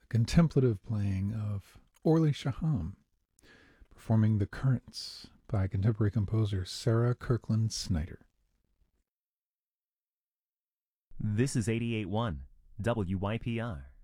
contemplative playing of Orly Shaham, performing The Currents by contemporary composer Sarah Kirkland Snyder. This is 88.1 WYPR.